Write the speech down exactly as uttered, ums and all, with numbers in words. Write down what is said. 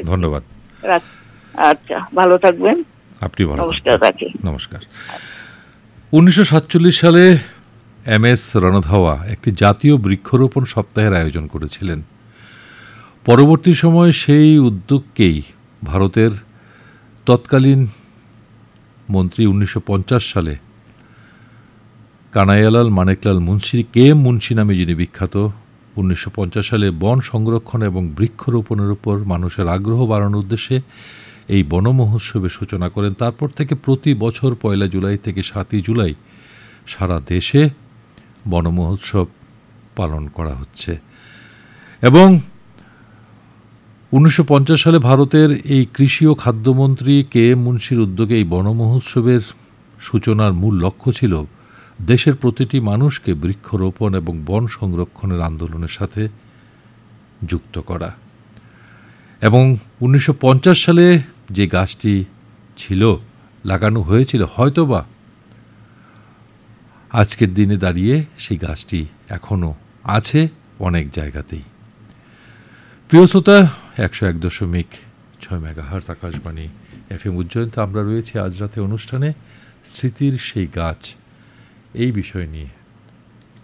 ধন্যবাদ। আচ্ছা, ভালো থাকবেন। আপনি ভালো নমস্কার। রাখি। নমস্কার। উনিশশো সাতচল্লিশ সালে এম এস রণধাওয়া একটি জাতীয় বৃক্ষরোপণ সপ্তাহের আয়োজন করেছিলেন। পরবর্তী সময়ে সেই উদ্যোগকেই ভারতের তৎকালীন মন্ত্রী উনিশশো পঞ্চাশ সালে কানাইয়ালাল মানেকলাল মুন্সি, কে এম মুন্সি নামে যিনি বিখ্যাত, উনিশশো পঞ্চাশ সালে বন সংরক্ষণ এবং বৃক্ষরোপণের উপর মানুষের আগ্রহ বাড়ানোর উদ্দেশ্যে এই বন মহোৎসবের সূচনা করেন। তারপর থেকে প্রতি বছর পয়লা জুলাই থেকে সাতই জুলাই সারা দেশে বন মহোৎসব পালন করা হচ্ছে। এবং উনিশশো পঞ্চাশ সালে ভারতের এই কৃষি ও খাদ্যমন্ত্রী কে এম মুন্সির উদ্যোগে এই বন মহোৎসবের সূচনার মূল লক্ষ্য ছিল দেশের প্রতিটি মানুষকে বৃক্ষরোপণ এবং বন সংরক্ষণের আন্দোলনের সাথে যুক্ত করা। এবং উনিশশো পঞ্চাশ সালে যে গাছটি ছিল, লাগানো হয়েছিল, হয়তোবা আজকের দিনে দাঁড়িয়ে সেই গাছটি এখনও আছে অনেক জায়গাতেই। প্রিয় শ্রোতা, একশো এক দশমিক ছয় megahertz Akashvani F M Ujjayanta আমরা রয়েছি আজ রাতে অনুষ্ঠানে স্মৃতির সেই গাছ, এই বিষয় নিয়ে।